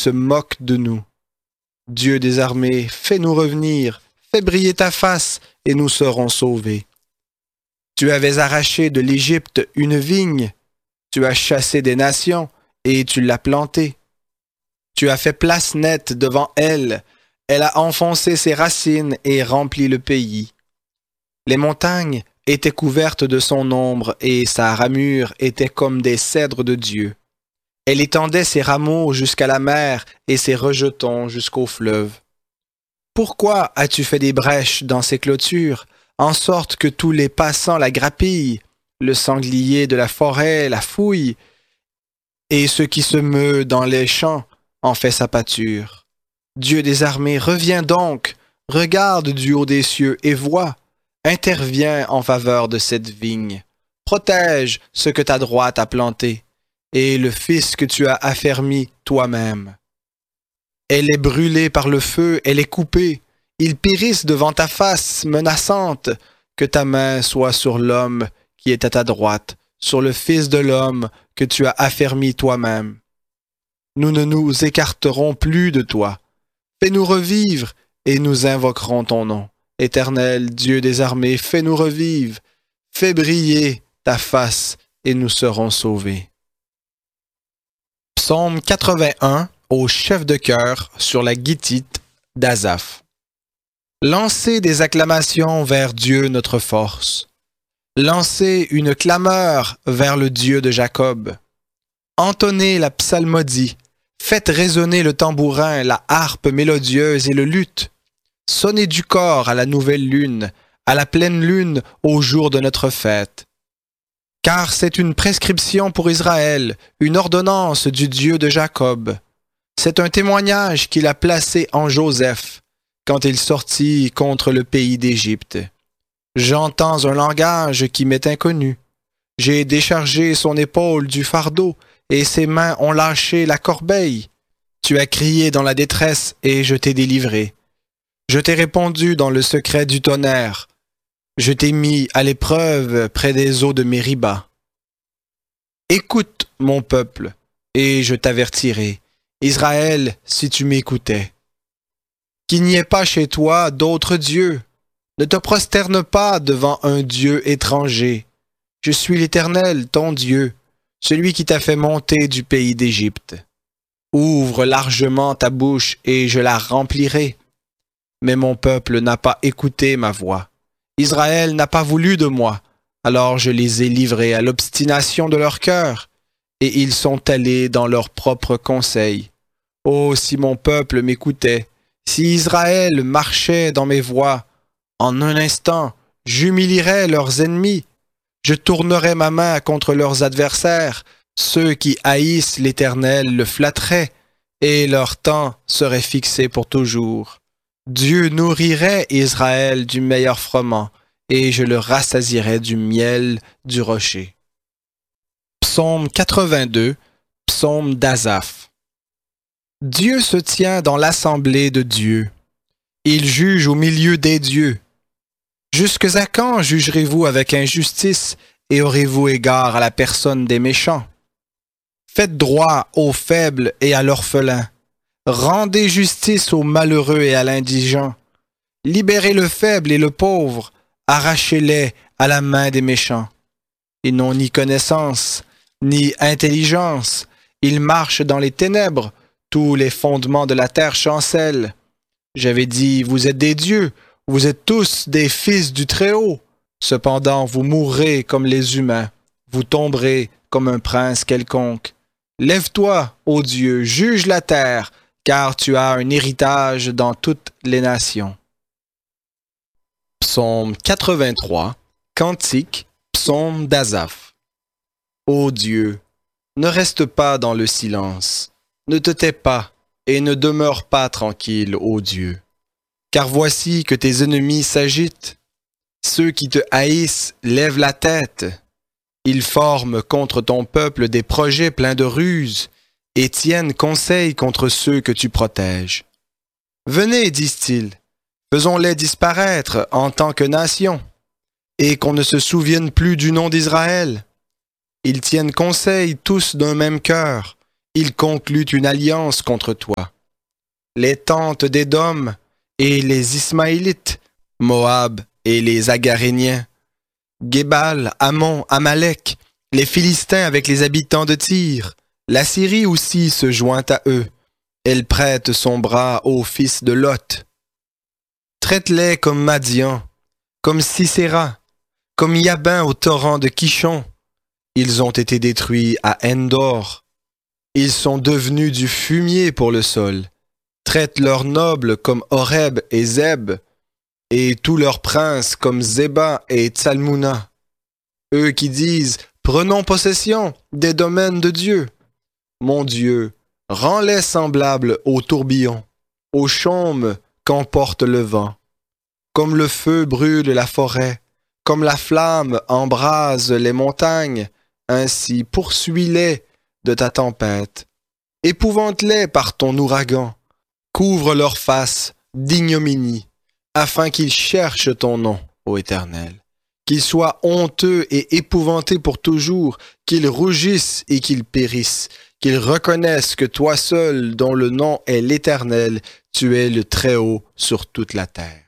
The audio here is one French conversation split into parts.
se moquent de nous. Dieu des armées, fais-nous revenir, fais briller ta face, et nous serons sauvés. Tu avais arraché de l'Égypte une vigne, tu as chassé des nations, et tu l'as plantée. Tu as fait place nette devant elle, elle a enfoncé ses racines et rempli le pays. Les montagnes étaient couvertes de son ombre, et sa ramure était comme des cèdres de Dieu. Elle étendait ses rameaux jusqu'à la mer et ses rejetons jusqu'au fleuve. Pourquoi as-tu fait des brèches dans ces clôtures, en sorte que tous les passants la grappillent, le sanglier de la forêt la fouille, et ce qui se meut dans les champs en fait sa pâture? Dieu des armées, reviens donc, regarde du haut des cieux et vois, interviens en faveur de cette vigne, protège ce que ta droite a planté, et le fils que tu as affermi toi-même. Elle est brûlée par le feu, elle est coupée. Ils périssent devant ta face menaçante. Que ta main soit sur l'homme qui est à ta droite, sur le Fils de l'homme que tu as affermi toi-même. Nous ne nous écarterons plus de toi. Fais-nous revivre et nous invoquerons ton nom. Éternel Dieu des armées, fais-nous revivre. Fais briller ta face et nous serons sauvés. Psaume 81 au chef de chœur sur la guitite d'Asaph. Lancez des acclamations vers Dieu notre force. Lancez une clameur vers le Dieu de Jacob. Entonnez la psalmodie. Faites résonner le tambourin, la harpe mélodieuse et le luth. Sonnez du cor à la nouvelle lune, à la pleine lune au jour de notre fête. Car c'est une prescription pour Israël, une ordonnance du Dieu de Jacob. C'est un témoignage qu'il a placé en Joseph, quand il sortit contre le pays d'Égypte. J'entends un langage qui m'est inconnu. J'ai déchargé son épaule du fardeau, et ses mains ont lâché la corbeille. Tu as crié dans la détresse, et je t'ai délivré. Je t'ai répondu dans le secret du tonnerre. Je t'ai mis à l'épreuve près des eaux de Mériba. Écoute, mon peuple, et je t'avertirai. Israël, si tu m'écoutais. Qu'il n'y ait pas chez toi d'autres dieux. Ne te prosterne pas devant un Dieu étranger. Je suis l'Éternel, ton Dieu, celui qui t'a fait monter du pays d'Égypte. Ouvre largement ta bouche et je la remplirai. Mais mon peuple n'a pas écouté ma voix. Israël n'a pas voulu de moi. Alors je les ai livrés à l'obstination de leur cœur, et ils sont allés dans leurs propres conseils. Oh, si mon peuple m'écoutait, si Israël marchait dans mes voies, en un instant, j'humilierais leurs ennemis. Je tournerais ma main contre leurs adversaires. Ceux qui haïssent l'Éternel le flatteraient, et leur temps serait fixé pour toujours. Dieu nourrirait Israël du meilleur froment, et je le rassasierais du miel du rocher. Psaume 82, psaume d'Asaph. Dieu se tient dans l'assemblée de Dieu. Il juge au milieu des dieux. Jusque à quand jugerez-vous avec injustice et aurez-vous égard à la personne des méchants? Faites droit aux faibles et à l'orphelin. Rendez justice aux malheureux et à l'indigent. Libérez le faible et le pauvre. Arrachez-les à la main des méchants. Ils n'ont ni connaissance, ni intelligence. Ils marchent dans les ténèbres. Tous les fondements de la terre chancellent. J'avais dit, vous êtes des dieux, vous êtes tous des fils du Très-Haut. Cependant, vous mourrez comme les humains. Vous tomberez comme un prince quelconque. Lève-toi, ô Dieu, juge la terre, car tu as un héritage dans toutes les nations. Psaume 83, cantique, psaume d'Asaph. Ô Dieu, ne reste pas dans le silence, ne te tais pas et ne demeure pas tranquille, ô Dieu. Car voici que tes ennemis s'agitent. Ceux qui te haïssent lèvent la tête. Ils forment contre ton peuple des projets pleins de ruses et tiennent conseil contre ceux que tu protèges. Venez, disent-ils, faisons-les disparaître en tant que nation, et qu'on ne se souvienne plus du nom d'Israël. Ils tiennent conseil tous d'un même cœur. il conclut une alliance contre toi. Les tentes d'Édom et les Ismaélites, Moab et les Agaréniens, Gébal, Ammon, Amalek, les Philistins avec les habitants de Tyr, la Syrie aussi se joint à eux. Elle prête son bras aux fils de Lot. Traite-les comme Madian, comme Sisera, comme Yabin au torrent de Kishon. Ils ont été détruits à Endor. Ils sont devenus du fumier pour le sol. Traite leurs nobles comme Horeb et Zeb, et tous leurs princes comme Zéba et Tsalmouna. Eux qui disent « Prenons possession des domaines de Dieu ». Mon Dieu, rends-les semblables aux tourbillons, aux chaumes qu'emporte le vent. Comme le feu brûle la forêt, comme la flamme embrase les montagnes, ainsi poursuis-les de ta tempête. Épouvante-les par ton ouragan. Couvre leur face d'ignominie, afin qu'ils cherchent ton nom, ô Éternel. Qu'ils soient honteux et épouvantés pour toujours, qu'ils rougissent et qu'ils périssent, qu'ils reconnaissent que toi seul, dont le nom est l'Éternel, tu es le Très-Haut sur toute la terre.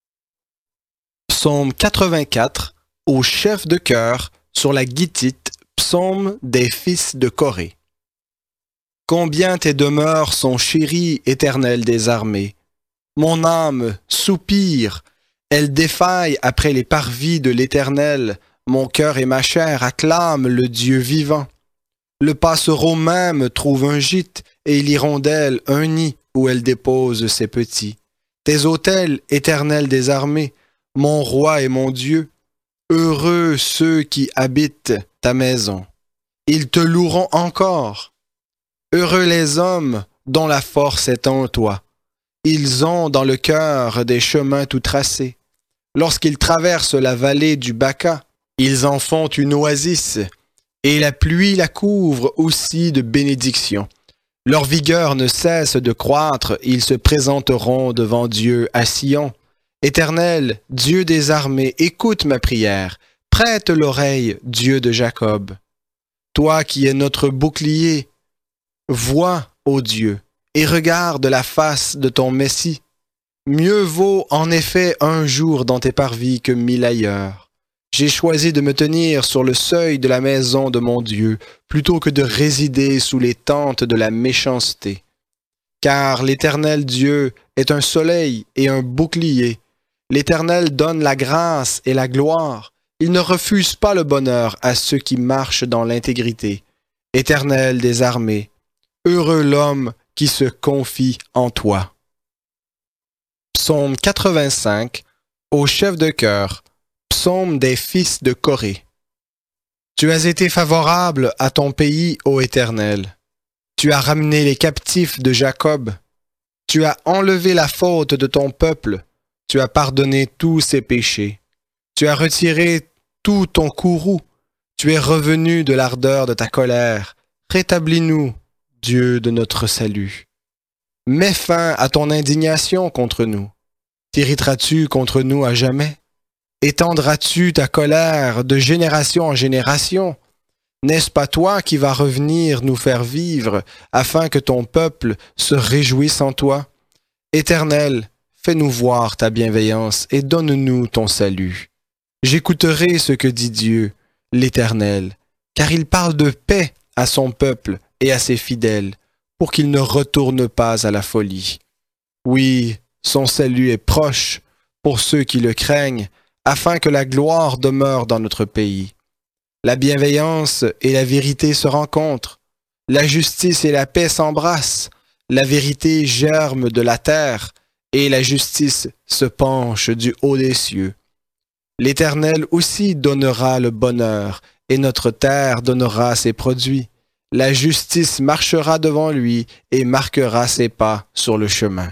Psaume 84, au chef de chœur, sur la guitite, psaume des fils de Corée. Combien tes demeures sont chéries, Éternel des armées. Mon âme soupire, elle défaille après les parvis de l'Éternel. Mon cœur et ma chair acclament le Dieu vivant. Le passereau même trouve un gîte et l'hirondelle un nid où elle dépose ses petits. Tes autels, Éternel des armées, mon roi et mon Dieu, heureux ceux qui habitent ta maison. Ils te loueront encore. Heureux les hommes dont la force est en toi. Ils ont dans le cœur des chemins tout tracés. Lorsqu'ils traversent la vallée du Baca, ils en font une oasis, et la pluie la couvre aussi de bénédictions. Leur vigueur ne cesse de croître, ils se présenteront devant Dieu à Sion. Éternel, Dieu des armées, écoute ma prière, prête l'oreille, Dieu de Jacob. Toi qui es notre bouclier, vois, ô Dieu, et regarde la face de ton Messie. Mieux vaut en effet un jour dans tes parvis que 1000 ailleurs. J'ai choisi de me tenir sur le seuil de la maison de mon Dieu, plutôt que de résider sous les tentes de la méchanceté. Car l'Éternel Dieu est un soleil et un bouclier. L'Éternel donne la grâce et la gloire. Il ne refuse pas le bonheur à ceux qui marchent dans l'intégrité. Éternel des armées, heureux l'homme qui se confie en toi. Psaume 85, au chef de chœur, psaume des fils de Corée. Tu as été favorable à ton pays, ô Éternel. Tu as ramené les captifs de Jacob. Tu as enlevé la faute de ton peuple. Tu as pardonné tous ses péchés. Tu as retiré tout ton courroux. Tu es revenu de l'ardeur de ta colère. Rétablis-nous, Dieu de notre salut. Mets fin à ton indignation contre nous. T'irriteras-tu contre nous à jamais? Étendras-tu ta colère de génération en génération? N'est-ce pas toi qui vas revenir nous faire vivre afin que ton peuple se réjouisse en toi? Éternel, fais-nous voir ta bienveillance et donne-nous ton salut. J'écouterai ce que dit Dieu, l'Éternel, car il parle de paix à son peuple et à ses fidèles, pour qu'ils ne retournent pas à la folie. Oui, son salut est proche pour ceux qui le craignent, afin que la gloire demeure dans notre pays. La bienveillance et la vérité se rencontrent, la justice et la paix s'embrassent, la vérité germe de la terre, et la justice se penche du haut des cieux. L'Éternel aussi donnera le bonheur, et notre terre donnera ses produits. La justice marchera devant lui et marquera ses pas sur le chemin.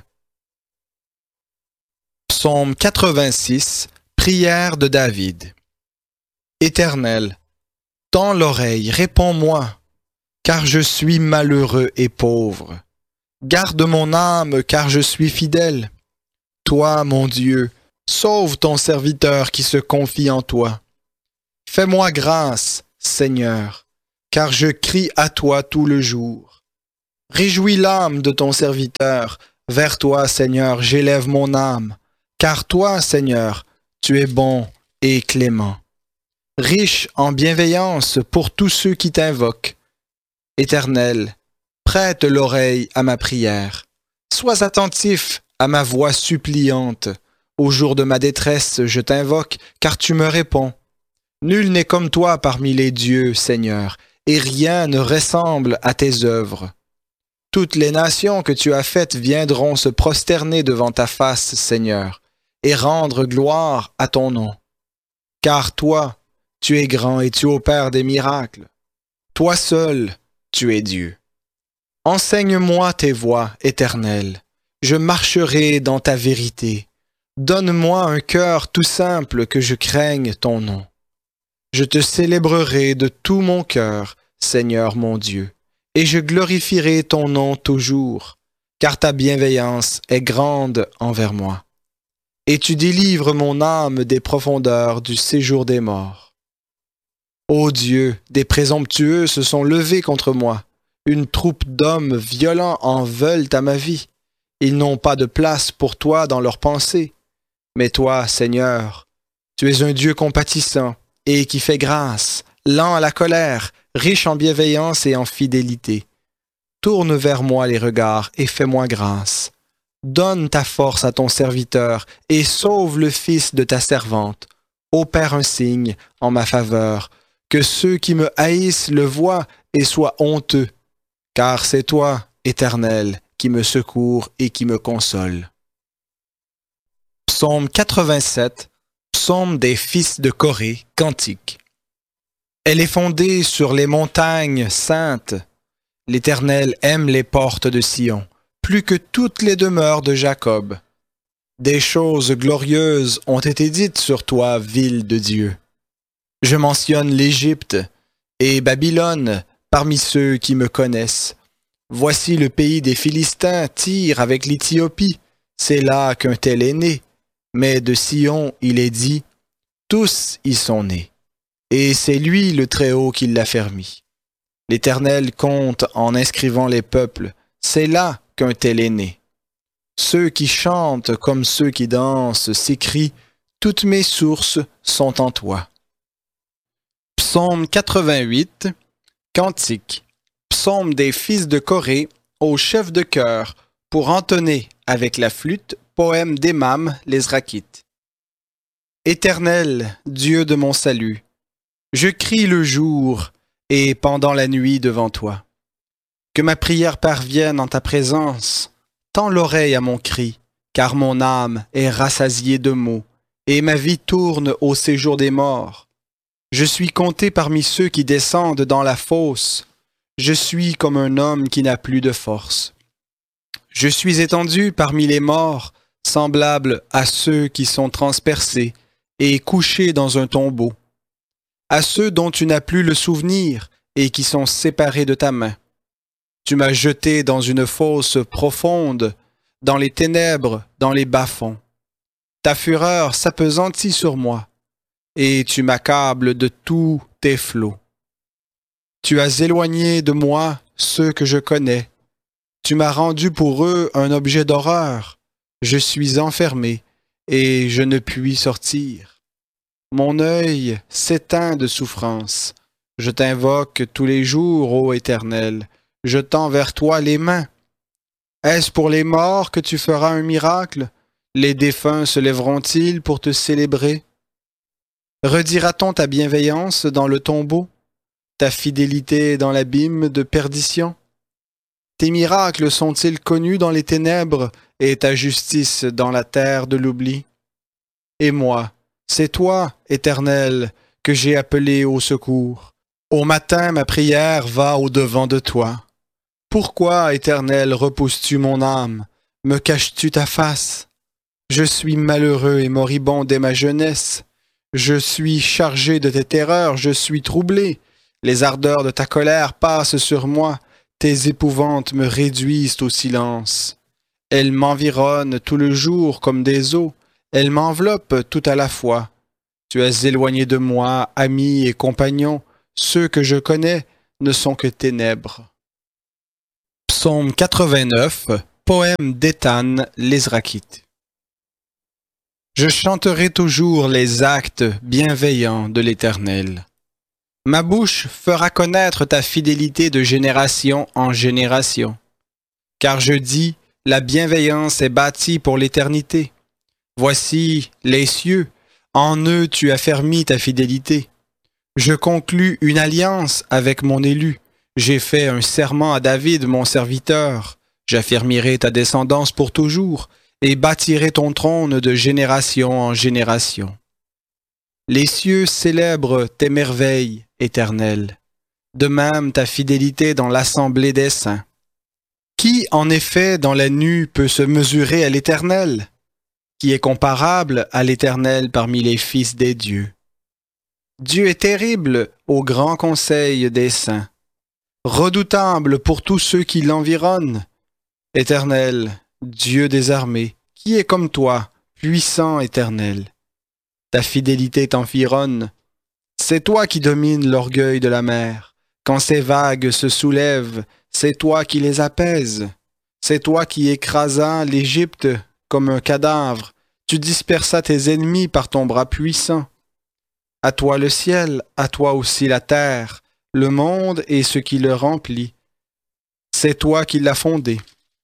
Psaume 86, prière de David. Éternel, tends l'oreille, réponds-moi, car je suis malheureux et pauvre. Garde mon âme, car je suis fidèle. Toi, mon Dieu, sauve ton serviteur qui se confie en toi. Fais-moi grâce, Seigneur, car je crie à toi tout le jour. Réjouis l'âme de ton serviteur. Vers toi, Seigneur, j'élève mon âme. Car toi, Seigneur, tu es bon et clément. Riche en bienveillance pour tous ceux qui t'invoquent. Éternel, prête l'oreille à ma prière. Sois attentif à ma voix suppliante. Au jour de ma détresse, je t'invoque, car tu me réponds. Nul n'est comme toi parmi les dieux, Seigneur, et rien ne ressemble à tes œuvres. Toutes les nations que tu as faites viendront se prosterner devant ta face, Seigneur, et rendre gloire à ton nom. Car toi, tu es grand et tu opères des miracles. Toi seul, tu es Dieu. Enseigne-moi tes voies, Éternel. Je marcherai dans ta vérité. Donne-moi un cœur tout simple que je craigne ton nom. Je te célébrerai de tout mon cœur, Seigneur mon Dieu, et je glorifierai ton nom toujours, car ta bienveillance est grande envers moi. Et tu délivres mon âme des profondeurs du séjour des morts. Ô Dieu, des présomptueux se sont levés contre moi. Une troupe d'hommes violents en veulent à ma vie. Ils n'ont pas de place pour toi dans leurs pensées. Mais toi, Seigneur, tu es un Dieu compatissant et qui fait grâce, lent à la colère, riche en bienveillance et en fidélité. Tourne vers moi les regards et fais-moi grâce. Donne ta force à ton serviteur et sauve le fils de ta servante. Opère un signe en ma faveur, que ceux qui me haïssent le voient et soient honteux. Car c'est toi, Éternel, qui me secours et qui me console. Psaume 87, psaume des fils de Corée, cantique. Elle est fondée sur les montagnes saintes. L'Éternel aime les portes de Sion, plus que toutes les demeures de Jacob. Des choses glorieuses ont été dites sur toi, ville de Dieu. Je mentionne l'Égypte et Babylone parmi ceux qui me connaissent. Voici le pays des Philistins, Tyr avec l'Éthiopie. C'est là qu'un tel est né. Mais de Sion, il est dit, tous y sont nés. Et c'est lui le Très-Haut qui l'a fermi. L'Éternel compte en inscrivant les peuples. C'est là qu'un tel est né. Ceux qui chantent comme ceux qui dansent s'écrient, toutes mes sources sont en toi. Psaume 88, cantique. Psaume des fils de Corée au chef de chœur pour entonner avec la flûte, poème d'Hémam l'Ezrakhite. Éternel, Dieu de mon salut, je crie le jour et pendant la nuit devant toi. Que ma prière parvienne en ta présence, tends l'oreille à mon cri, car mon âme est rassasiée de maux, et ma vie tourne au séjour des morts. Je suis compté parmi ceux qui descendent dans la fosse. Je suis comme un homme qui n'a plus de force. Je suis étendu parmi les morts, semblable à ceux qui sont transpercés et couchés dans un tombeau, à ceux dont tu n'as plus le souvenir et qui sont séparés de ta main. Tu m'as jeté dans une fosse profonde, dans les ténèbres, dans les bas-fonds. Ta fureur s'appesantit sur moi, et tu m'accables de tous tes flots. Tu as éloigné de moi ceux que je connais. Tu m'as rendu pour eux un objet d'horreur. Je suis enfermé, et je ne puis sortir. Mon œil s'éteint de souffrance. Je t'invoque tous les jours, ô Éternel. Je tends vers toi les mains. Est-ce pour les morts que tu feras un miracle? Les défunts se lèveront-ils pour te célébrer? Redira-t-on ta bienveillance dans le tombeau, ta fidélité dans l'abîme de perdition? Tes miracles sont-ils connus dans les ténèbres et ta justice dans la terre de l'oubli? Et moi, c'est toi, Éternel, que j'ai appelé au secours. Au matin, ma prière va au-devant de toi. Pourquoi, Éternel, repousses-tu mon âme? Me caches-tu ta face? Je suis malheureux et moribond dès ma jeunesse. Je suis chargé de tes terreurs, je suis troublé. Les ardeurs de ta colère passent sur moi. Tes épouvantes me réduisent au silence. Elles m'environnent tout le jour comme des eaux. Elles m'enveloppent tout à la fois. Tu as éloigné de moi, amis et compagnons. Ceux que je connais ne sont que ténèbres. Psaume 89, poème d'Éthan l'Ezrakite. Je chanterai toujours les actes bienveillants de l'Éternel. Ma bouche fera connaître ta fidélité de génération en génération. Car je dis, la bienveillance est bâtie pour l'éternité. Voici les cieux, en eux tu affermis ta fidélité. Je conclus une alliance avec mon élu. J'ai fait un serment à David, mon serviteur. J'affermirai ta descendance pour toujours et bâtirai ton trône de génération en génération. Les cieux célèbrent tes merveilles, Éternel. De même ta fidélité dans l'assemblée des saints. Qui, en effet, dans la nue peut se mesurer à l'Éternel? Qui est comparable à l'Éternel parmi les fils des dieux? Dieu est terrible au grand conseil des saints, redoutable pour tous ceux qui l'environnent. Éternel, Dieu des armées, qui est comme toi, puissant Éternel? Ta fidélité t'environne. C'est toi qui domines l'orgueil de la mer. Quand ces vagues se soulèvent, c'est toi qui les apaises. C'est toi qui écrasas l'Égypte comme un cadavre. Tu dispersas tes ennemis par ton bras puissant. À toi le ciel, à toi aussi la terre, le monde et ce qui le remplit. C'est toi qui l'as fondé.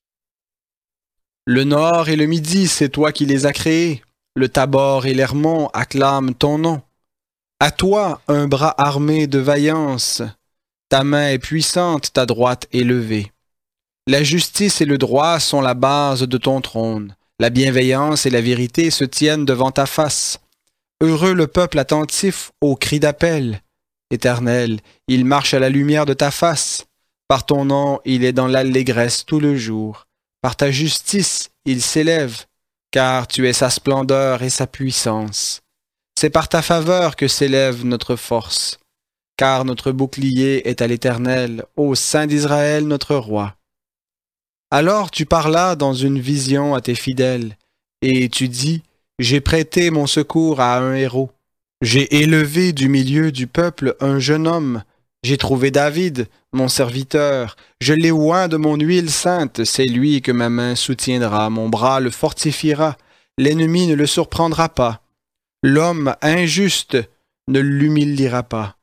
Le nord et le midi, c'est toi qui les as créés. Le Tabor et l'Hermon acclament ton nom. À toi, un bras armé de vaillance. Ta main est puissante, ta droite est levée. La justice et le droit sont la base de ton trône. La bienveillance et la vérité se tiennent devant ta face. Heureux le peuple attentif aux cris d'appel. Éternel, il marche à la lumière de ta face. Par ton nom, il est dans l'allégresse tout le jour. Par ta justice, il s'élève, car tu es sa splendeur et sa puissance. C'est par ta faveur que s'élève notre force, car notre bouclier est à l'Éternel, ô Saint d'Israël, notre roi. Alors tu parlas dans une vision à tes fidèles, et tu dis, j'ai prêté mon secours à un héros. J'ai élevé du milieu du peuple un jeune homme. J'ai trouvé David, mon serviteur. Je l'ai oint de mon huile sainte. C'est lui que ma main soutiendra. Mon bras le fortifiera. L'ennemi ne le surprendra pas. L'homme injuste ne l'humiliera pas.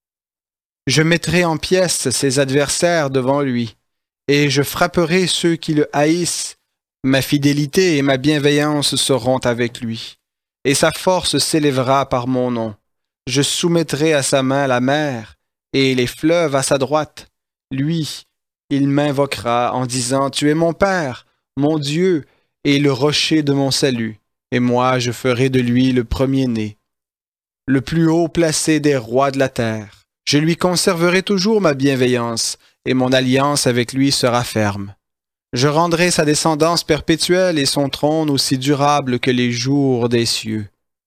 Je mettrai en pièces ses adversaires devant lui, et je frapperai ceux qui le haïssent. Ma fidélité et ma bienveillance seront avec lui, et sa force s'élèvera par mon nom. Je soumettrai à sa main la mer, et les fleuves à sa droite. Lui, il m'invoquera en disant, « Tu es mon Père, mon Dieu, et le rocher de mon salut. » Et moi, je ferai de lui le premier-né, le plus haut placé des rois de la terre. Je lui conserverai toujours ma bienveillance, et mon alliance avec lui sera ferme. Je rendrai sa descendance perpétuelle et son trône aussi durable que les jours des cieux.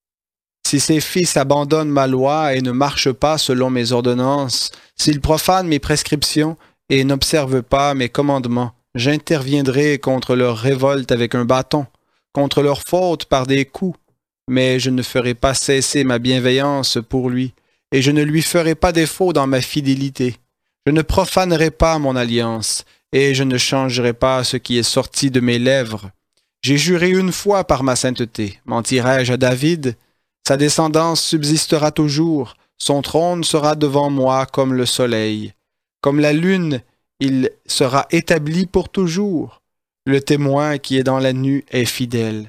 Si ses fils abandonnent ma loi et ne marchent pas selon mes ordonnances, s'ils profanent mes prescriptions et n'observent pas mes commandements, j'interviendrai contre leur révolte avec un bâton, contre leur faute par des coups, mais je ne ferai pas cesser ma bienveillance pour lui, et je ne lui ferai pas défaut dans ma fidélité. Je ne profanerai pas mon alliance, et je ne changerai pas ce qui est sorti de mes lèvres. J'ai juré une fois par ma sainteté. Mentirai-je à David? Sa descendance subsistera toujours. Son trône sera devant moi comme le soleil. Comme la lune, il sera établi pour toujours. Le témoin qui est dans la nue est fidèle.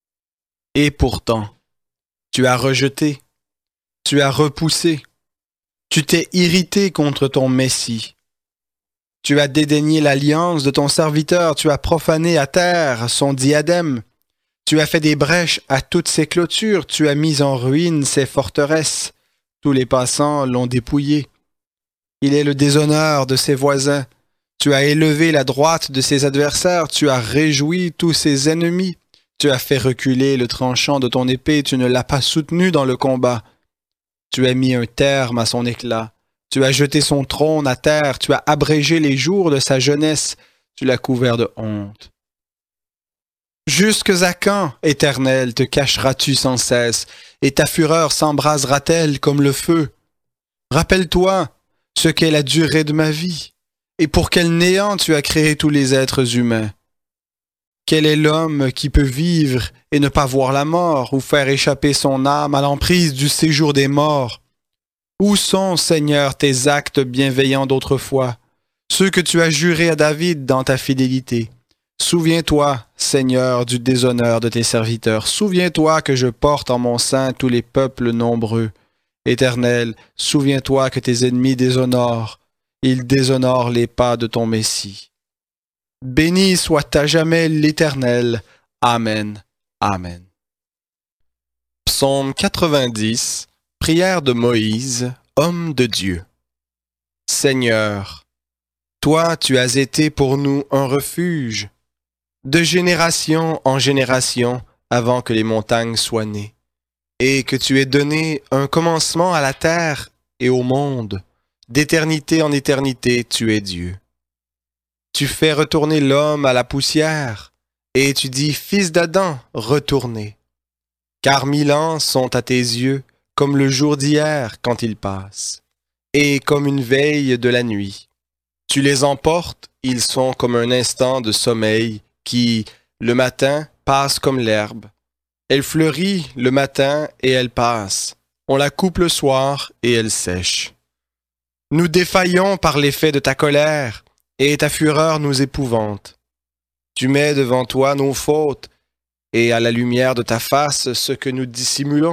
Et pourtant, tu as rejeté, tu as repoussé, tu t'es irrité contre ton Messie. Tu as dédaigné l'alliance de ton serviteur, tu as profané à terre son diadème. Tu as fait des brèches à toutes ses clôtures, tu as mis en ruine ses forteresses. Tous les passants l'ont dépouillé. Il est le déshonneur de ses voisins. Tu as élevé la droite de ses adversaires, tu as réjoui tous ses ennemis. Tu as fait reculer le tranchant de ton épée, tu ne l'as pas soutenu dans le combat. Tu as mis un terme à son éclat. Tu as jeté son trône à terre, tu as abrégé les jours de sa jeunesse, tu l'as couvert de honte. Jusque à quand, Éternel, te cacheras-tu sans cesse, et ta fureur s'embrasera-t-elle comme le feu? Rappelle-toi ce qu'est la durée de ma vie, Et pour quel néant tu as créé tous les êtres humains? Quel est l'homme qui peut vivre et ne pas voir la mort, ou faire échapper son âme à l'emprise du séjour des morts? Où sont, Seigneur, tes actes bienveillants d'autrefois, ceux que tu as jurés à David dans ta fidélité? Souviens-toi, Seigneur, du déshonneur de tes serviteurs. Souviens-toi que je porte en mon sein tous les peuples nombreux. Éternel, souviens-toi que tes ennemis déshonorent. Ils déshonorent les pas de ton Messie. Béni soit à jamais l'Éternel. Amen. Amen. Psaume 90, prière de Moïse, homme de Dieu. Seigneur, toi tu as été pour nous un refuge, de génération en génération avant que les montagnes soient nées, et que tu aies donné un commencement à la terre et au monde. D'éternité en éternité, tu es Dieu. Tu fais retourner l'homme à la poussière, et tu dis, fils d'Adam, retournez. Car 1000 ans sont à tes yeux comme le jour d'hier quand il passe, et comme une veille de la nuit. Tu les emportes, ils sont comme un instant de sommeil qui, le matin, passe comme l'herbe. Elle fleurit le matin et elle passe. On la coupe le soir et elle sèche. Nous défaillons par l'effet de ta colère, et ta fureur nous épouvante. Tu mets devant toi nos fautes, et à la lumière de ta face ce que nous dissimulons.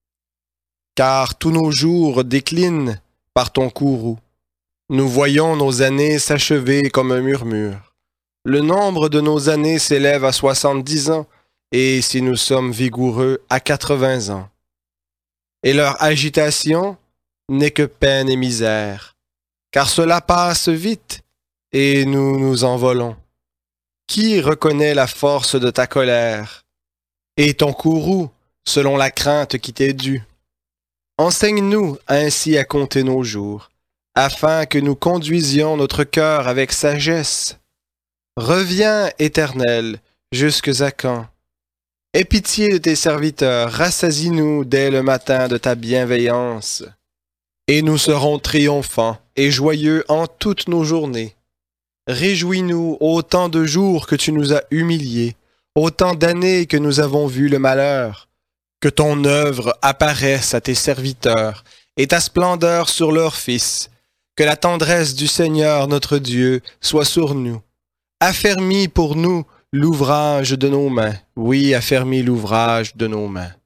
Car tous nos jours déclinent par ton courroux. Nous voyons nos années s'achever comme un murmure. Le nombre de nos années s'élève à 70 ans, et si nous sommes vigoureux, à 80 ans. Et leur agitation n'est que peine et misère, car cela passe vite, et nous nous envolons. Qui reconnaît la force de ta colère, et ton courroux, selon la crainte qui t'est due? Enseigne-nous ainsi à compter nos jours, afin que nous conduisions notre cœur avec sagesse. Reviens, Éternel, jusques à quand? Aie pitié de tes serviteurs, rassasie-nous dès le matin de ta bienveillance. Et nous serons triomphants et joyeux en toutes nos journées. Réjouis-nous autant de jours que tu nous as humiliés, autant d'années que nous avons vu le malheur. Que ton œuvre apparaisse à tes serviteurs et ta splendeur sur leurs fils. Que la tendresse du Seigneur notre Dieu soit sur nous. Affermis pour nous l'ouvrage de nos mains. Oui, affermis l'ouvrage de nos mains.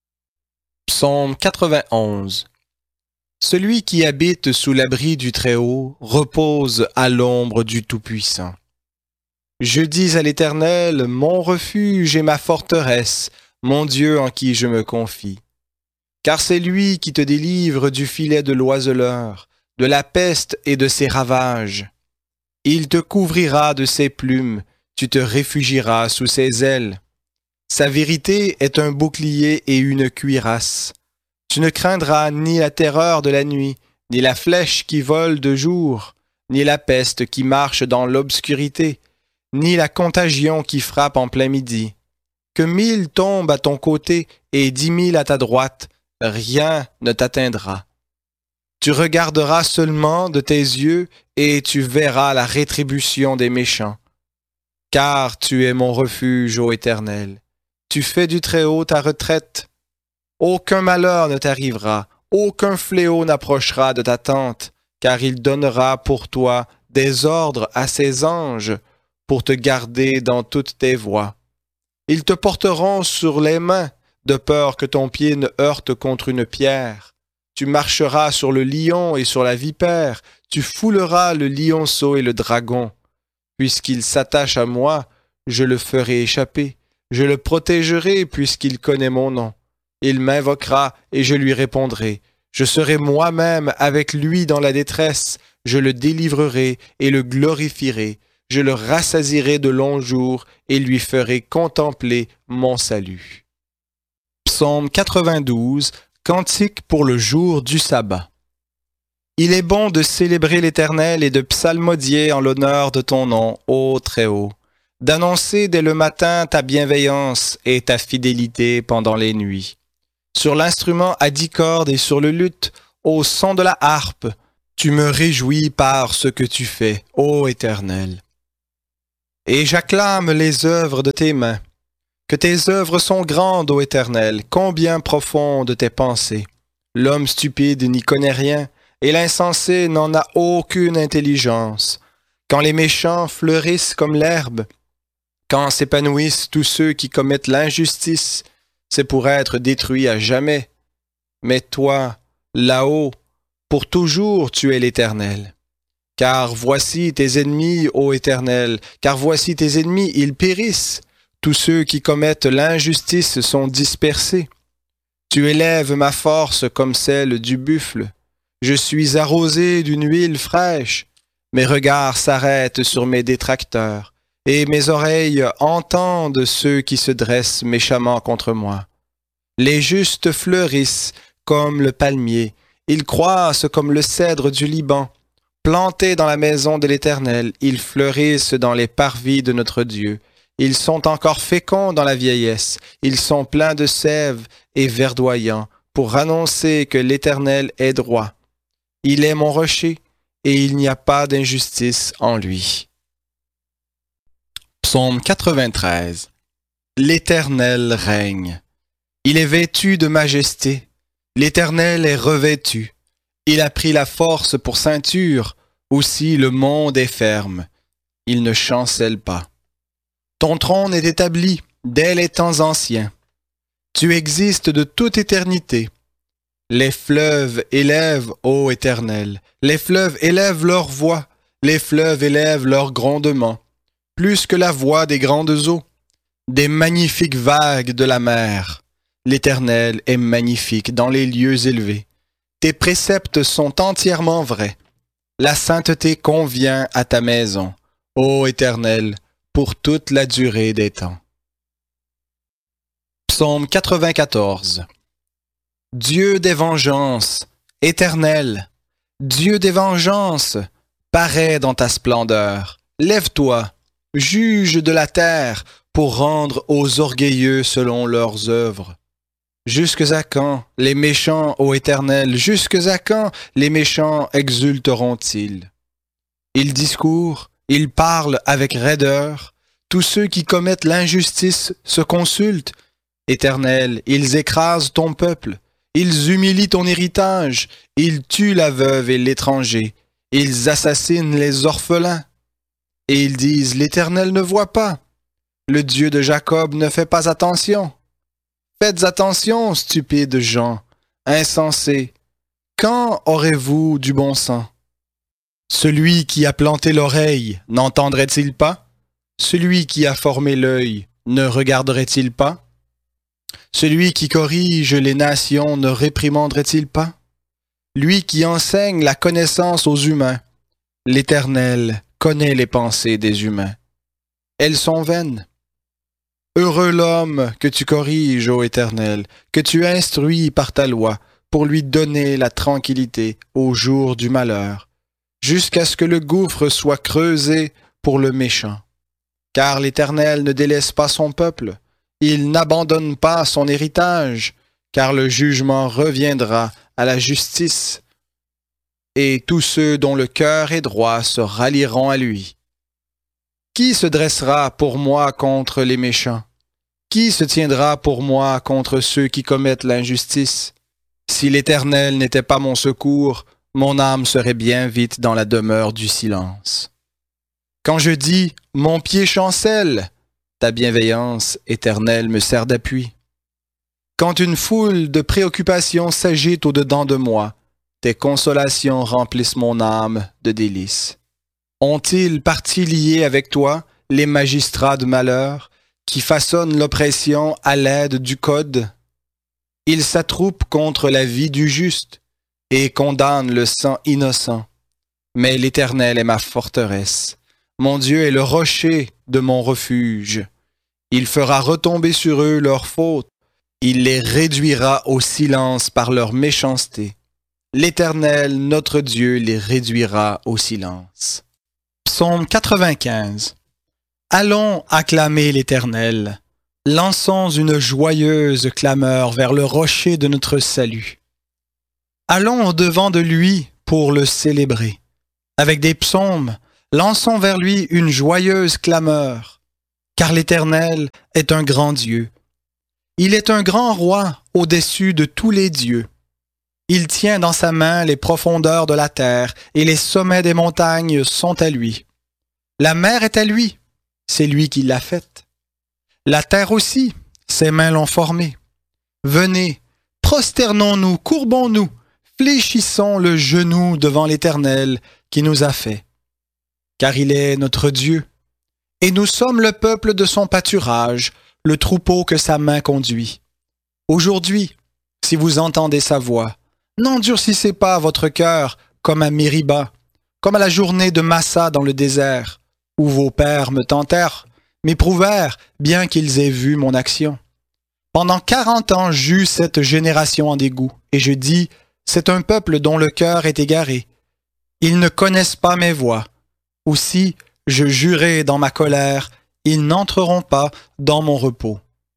Psaume 91. Celui qui habite sous l'abri du Très-Haut repose à l'ombre du Tout-Puissant. Je dis à l'Éternel, mon refuge et ma forteresse, mon Dieu en qui je me confie. Car c'est lui qui te délivre du filet de l'oiseleur, de la peste et de ses ravages. Il te couvrira de ses plumes, tu te réfugieras sous ses ailes. Sa vérité est un bouclier et une cuirasse. Tu ne craindras ni la terreur de la nuit, ni la flèche qui vole de jour, ni la peste qui marche dans l'obscurité, ni la contagion qui frappe en plein midi. Que 1000 tombent à ton côté et 10 000 à ta droite, rien ne t'atteindra. Tu regarderas seulement de tes yeux et tu verras la rétribution des méchants. Car tu es mon refuge, ô Éternel. Tu fais du Très-Haut ta retraite. Aucun malheur ne t'arrivera, aucun fléau n'approchera de ta tente, car il donnera pour toi des ordres à ses anges pour te garder dans toutes tes voies. Ils te porteront sur les mains, de peur que ton pied ne heurte contre une pierre. Tu marcheras sur le lion et sur la vipère, tu fouleras le lionceau et le dragon. Puisqu'il s'attache à moi, je le ferai échapper, je le protégerai puisqu'il connaît mon nom. Il m'invoquera et je lui répondrai. Je serai moi-même avec lui dans la détresse, je le délivrerai et le glorifierai. Je le rassasierai de longs jours et lui ferai contempler mon salut. Psaume 92, cantique pour le jour du sabbat. Il est bon de célébrer l'Éternel et de psalmodier en l'honneur de ton nom, ô Très-Haut, d'annoncer dès le matin ta bienveillance et ta fidélité pendant les nuits. Sur l'instrument à 10 cordes et sur le luth, au son de la harpe, Tu me réjouis par ce que tu fais, ô Éternel. Et j'acclame les œuvres de tes mains. Que tes œuvres sont grandes, ô Éternel, combien profondes tes pensées. L'homme stupide n'y connaît rien, et l'insensé n'en a aucune intelligence. Quand les méchants fleurissent comme l'herbe, quand s'épanouissent tous ceux qui commettent l'injustice, c'est pour être détruits à jamais. Mais toi, là-haut, pour toujours tu es l'Éternel. Car voici tes ennemis, ô Éternel, car voici tes ennemis, ils périssent. Tous ceux qui commettent l'injustice sont dispersés. Tu élèves ma force comme celle du buffle. Je suis arrosé d'une huile fraîche. Mes regards s'arrêtent sur mes détracteurs, et mes oreilles entendent ceux qui se dressent méchamment contre moi. Les justes fleurissent comme le palmier, ils croissent comme le cèdre du Liban. Plantés dans la maison de l'Éternel, ils fleurissent dans les parvis de notre Dieu. Ils sont encore féconds dans la vieillesse, ils sont pleins de sève et verdoyants, pour annoncer que l'Éternel est droit. Il est mon rocher, et il n'y a pas d'injustice en lui. Psaume 93. L'Éternel règne. Il est vêtu de majesté. L'Éternel est revêtu. Il a pris la force pour ceinture. Aussi le monde est ferme. Il ne chancelle pas. Ton trône est établi dès les temps anciens. Tu existes de toute éternité. Les fleuves élèvent, ô Éternel. Les fleuves élèvent leur voix. Les fleuves élèvent leur grondement. Plus que la voix des grandes eaux. Des magnifiques vagues de la mer. L'Éternel est magnifique dans les lieux élevés. Tes préceptes sont entièrement vrais. La sainteté convient à ta maison, ô Éternel, pour toute la durée des temps. Psaume 94. Dieu des vengeances, Éternel, Dieu des vengeances, parais dans ta splendeur. Lève-toi, juge de la terre, pour rendre aux orgueilleux selon leurs œuvres. Jusques à quand les méchants, ô Éternel, jusques à quand les méchants exulteront-ils? Ils discourent, ils parlent avec raideur. Tous ceux qui commettent l'injustice se consultent. Éternel, ils écrasent ton peuple. Ils humilient ton héritage. Ils tuent la veuve et l'étranger. Ils assassinent les orphelins. Et ils disent, l'Éternel ne voit pas. Le Dieu de Jacob ne fait pas attention. Faites attention, stupides gens, insensés. Quand aurez-vous du bon sens? Celui qui a planté l'oreille n'entendrait-il pas? Celui qui a formé l'œil ne regarderait-il pas? Celui qui corrige les nations ne réprimanderait-il pas? Lui qui enseigne la connaissance aux humains, l'Éternel connaît les pensées des humains. Elles sont vaines. Heureux l'homme que tu corriges, ô Éternel, que tu instruis par ta loi, pour lui donner la tranquillité au jour du malheur, jusqu'à ce que le gouffre soit creusé pour le méchant. Car l'Éternel ne délaisse pas son peuple, il n'abandonne pas son héritage, car le jugement reviendra à la justice, et tous ceux dont le cœur est droit se rallieront à lui. Qui se dressera pour moi contre les méchants? Qui se tiendra pour moi contre ceux qui commettent l'injustice? Si l'Éternel n'était pas mon secours, mon âme serait bien vite dans la demeure du silence. Quand je dis « mon pied chancelle », ta bienveillance éternelle me sert d'appui. Quand une foule de préoccupations s'agite au-dedans de moi, tes consolations remplissent mon âme de délices. Ont-ils partie liée avec toi, les magistrats de malheur, qui façonnent l'oppression à l'aide du code? Ils s'attroupent contre la vie du juste et condamnent le sang innocent. Mais l'Éternel est ma forteresse. Mon Dieu est le rocher de mon refuge. Il fera retomber sur eux leurs fautes. Il les réduira au silence par leur méchanceté. L'Éternel, notre Dieu, les réduira au silence. Psaume 95. Allons acclamer l'Éternel. Lançons une joyeuse clameur vers le rocher de notre salut. Allons au-devant de lui pour le célébrer. Avec des psaumes, lançons vers lui une joyeuse clameur, car l'Éternel est un grand Dieu. Il est un grand roi au-dessus de tous les dieux. Il tient dans sa main les profondeurs de la terre, et les sommets des montagnes sont à lui. La mer est à lui, c'est lui qui l'a faite. La terre aussi, ses mains l'ont formée. Venez, prosternons-nous, courbons-nous, fléchissons le genou devant l'Éternel qui nous a fait. Car il est notre Dieu, et nous sommes le peuple de son pâturage, le troupeau que sa main conduit. Aujourd'hui, si vous entendez sa voix, n'endurcissez pas votre cœur comme à Mériba, comme à la journée de Massa dans le désert, où vos pères me tentèrent, m'éprouvèrent, bien qu'ils aient vu mon action. Pendant 40 ans, j'eus cette génération en dégoût, et je dis, c'est un peuple dont le cœur est égaré. Ils ne connaissent pas mes voies. Aussi, je jurai dans ma colère, ils n'entreront pas dans mon repos.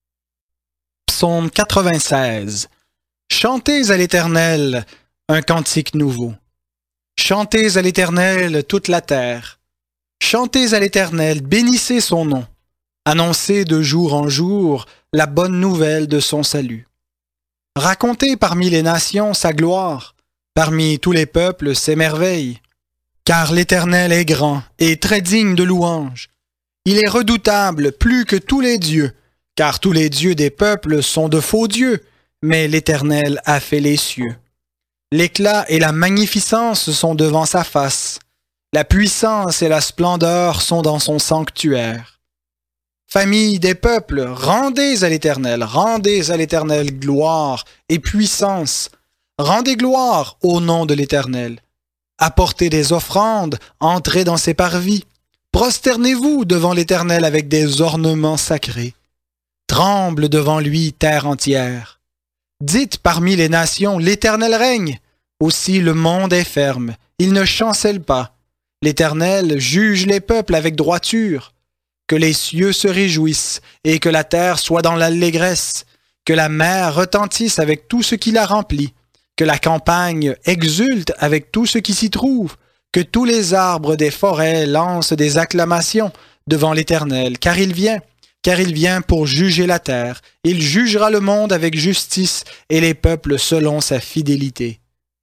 Psaume 96. Chantez à l'Éternel un cantique nouveau. Chantez à l'Éternel toute la terre. Chantez à l'Éternel, bénissez son nom. Annoncez de jour en jour la bonne nouvelle de son salut. Racontez parmi les nations sa gloire, parmi tous les peuples ses merveilles. Car l'Éternel est grand et très digne de louange. Il est redoutable plus que tous les dieux, car tous les dieux des peuples sont de faux dieux, mais l'Éternel a fait les cieux. L'éclat et la magnificence sont devant sa face. La puissance et la splendeur sont dans son sanctuaire. Famille des peuples, rendez à l'Éternel gloire et puissance. Rendez gloire au nom de l'Éternel. Apportez des offrandes, entrez dans ses parvis. Prosternez-vous devant l'Éternel avec des ornements sacrés. Tremble devant lui terre entière. Dites parmi les nations, l'Éternel règne. Aussi le monde est ferme, il ne chancelle pas. L'Éternel juge les peuples avec droiture. Que les cieux se réjouissent et que la terre soit dans l'allégresse. Que la mer retentisse avec tout ce qui la remplit. Que la campagne exulte avec tout ce qui s'y trouve. Que tous les arbres des forêts lancent des acclamations devant l'Éternel, car il vient pour juger la terre. Il jugera le monde avec justice et les peuples selon sa fidélité.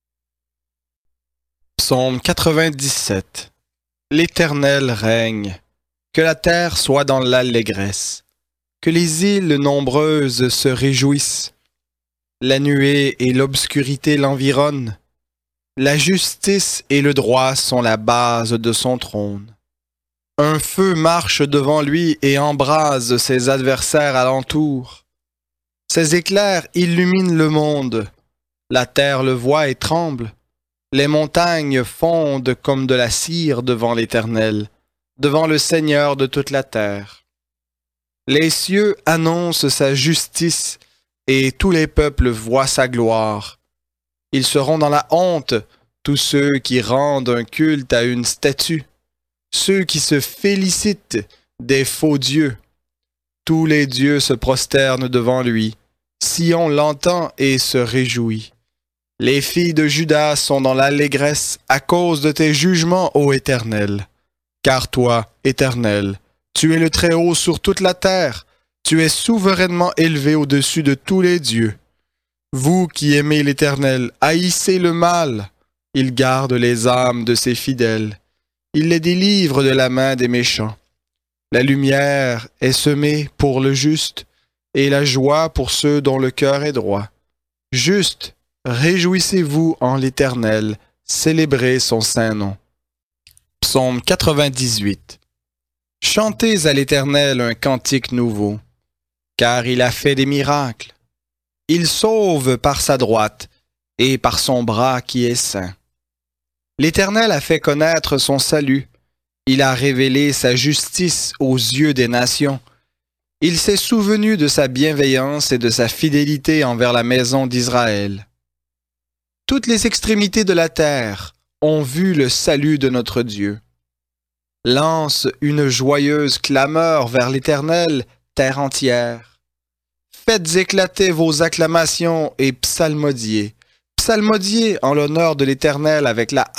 Psaume 97. L'Éternel règne. Que la terre soit dans l'allégresse. Que les îles nombreuses se réjouissent. La nuée et l'obscurité l'environnent. La justice et le droit sont la base de son trône. Un feu marche devant lui et embrase ses adversaires alentour. Ses éclairs illuminent le monde. La terre le voit et tremble. Les montagnes fondent comme de la cire devant l'Éternel, devant le Seigneur de toute la terre. Les cieux annoncent sa justice et tous les peuples voient sa gloire. Ils seront dans la honte, tous ceux qui rendent un culte à une statue, ceux qui se félicitent des faux dieux. Tous les dieux se prosternent devant lui. Sion l'entend et se réjouit. Les filles de Juda sont dans l'allégresse à cause de tes jugements, ô Éternel. Car toi, Éternel, tu es le Très-Haut sur toute la terre, tu es souverainement élevé au-dessus de tous les dieux. Vous qui aimez l'Éternel, haïssez le mal. Il garde les âmes de ses fidèles. Il les délivre de la main des méchants. La lumière est semée pour le juste, et la joie pour ceux dont le cœur est droit. Juste, réjouissez-vous en l'Éternel, célébrez son saint nom. Psaume 98. Chantez à l'Éternel un cantique nouveau, car il a fait des miracles. Il sauve par sa droite et par son bras qui est saint. L'Éternel a fait connaître son salut. Il a révélé sa justice aux yeux des nations. Il s'est souvenu de sa bienveillance et de sa fidélité envers la maison d'Israël. Toutes les extrémités de la terre ont vu le salut de notre Dieu. Lance une joyeuse clameur vers l'Éternel, terre entière. Faites éclater vos acclamations et psalmodiez. psalmodiez en l'honneur de l'Éternel avec la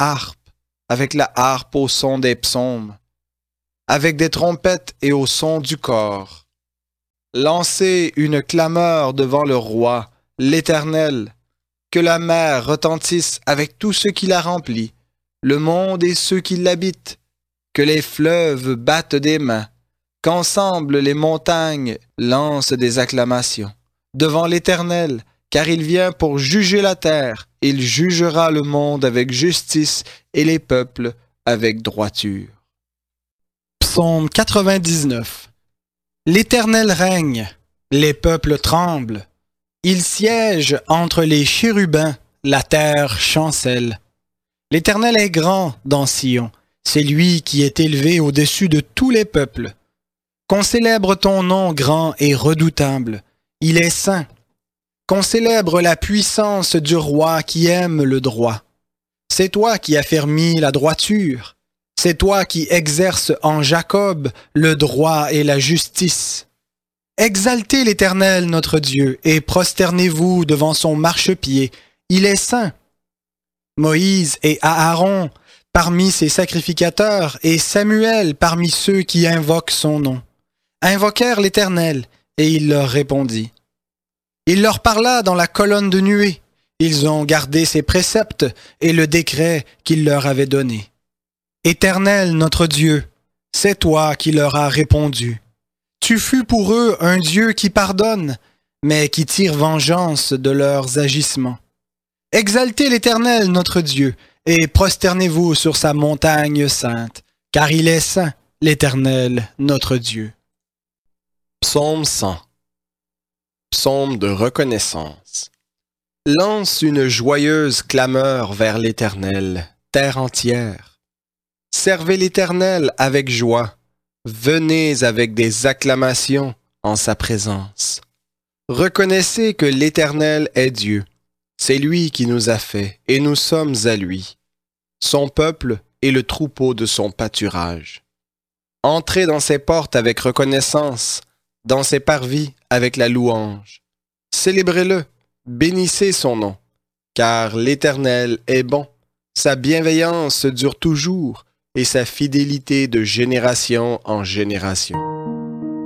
harpe au son des psaumes, avec des trompettes et au son du cor. Lancez une clameur devant le roi, l'Éternel, que la mer retentisse avec tout ce qui la remplit, le monde et ceux qui l'habitent, que les fleuves battent des mains, qu'ensemble les montagnes lancent des acclamations. Devant l'Éternel, car il vient pour juger la terre, il jugera le monde avec justice et les peuples avec droiture. Psaume 99. L'Éternel règne, les peuples tremblent. Il siège entre les chérubins, la terre chancelle. L'Éternel est grand dans Sion, c'est lui qui est élevé au-dessus de tous les peuples. Qu'on célèbre ton nom grand et redoutable, il est saint. Qu'on célèbre la puissance du roi qui aime le droit. C'est toi qui affermis la droiture. C'est toi qui exerces en Jacob le droit et la justice. Exaltez l'Éternel notre Dieu et prosternez-vous devant son marchepied. Il est saint. Moïse et Aaron parmi ses sacrificateurs et Samuel parmi ceux qui invoquent son nom invoquèrent l'Éternel et il leur répondit. Il leur parla dans la colonne de nuée. Ils ont gardé ses préceptes et le décret qu'il leur avait donné. Éternel notre Dieu, c'est toi qui leur as répondu. Tu fus pour eux un Dieu qui pardonne, mais qui tire vengeance de leurs agissements. Exaltez l'Éternel notre Dieu, et prosternez-vous sur sa montagne sainte, car il est saint, l'Éternel notre Dieu. Psaume 100. Psaume de reconnaissance. Lance une joyeuse clameur vers l'Éternel, terre entière. Servez l'Éternel avec joie. Venez avec des acclamations en sa présence. Reconnaissez que l'Éternel est Dieu. C'est lui qui nous a fait, et nous sommes à lui. Son peuple est le troupeau de son pâturage. Entrez dans ses portes avec reconnaissance, dans ses parvis avec la louange. Célébrez-le, bénissez son nom, car l'Éternel est bon. Sa bienveillance dure toujours, et sa fidélité de génération en génération.